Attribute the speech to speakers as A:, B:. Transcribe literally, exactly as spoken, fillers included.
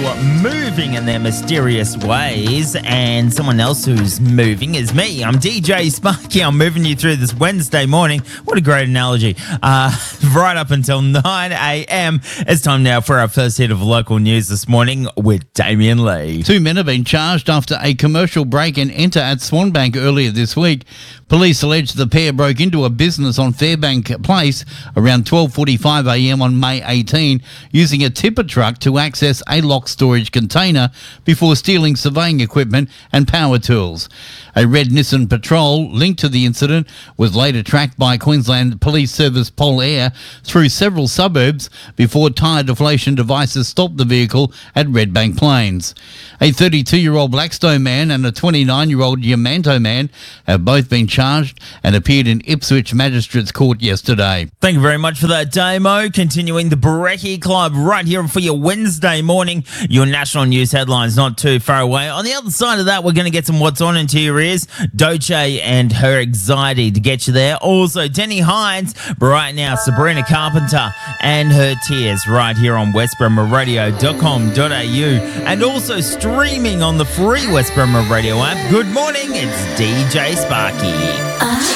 A: moving in their mysterious ways, and someone else who's moving is me. I'm D J Sparky. I'm moving you through this Wednesday morning. What a great analogy. Uh, right up until nine a.m. It's time now for our first hit of local news this morning with Damien Lee.
B: Two men have been charged after a commercial break-and-enter at Swanbank earlier this week. Police allege the pair broke into a business on Fairbank Place around twelve forty-five a.m. on May eighteenth using a tipper truck to access a locked storage container before stealing surveying equipment and power tools. A red Nissan Patrol linked to the incident was later tracked by Queensland Police Service Pol Air through several suburbs before tyre deflation devices stopped the vehicle at Redbank Plains. A thirty-two-year-old Blackstone man and a twenty-nine-year-old Yamanto man have both been charged and appeared in Ipswich Magistrates Court yesterday.
A: Thank you very much for that, Damo. Continuing the Brekkie Club right here for your Wednesday morning. Your national news headlines not too far away. On the other side of that, we're going to get some What's On into your ears. Doce and her anxiety to get you there. Also, Denny Hines. But right now, Sabrina Carpenter and her tears right here on west bremer radio dot com dot a u and also streaming on the free West Bremer Radio app. Good morning, it's D J Sparky.
C: Uh.